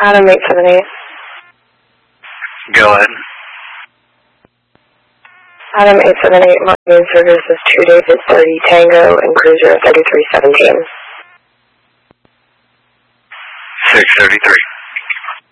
Adam 878. Go ahead. Adam 878, marketing services 2 David 30 Tango and Cruiser 3317. 633.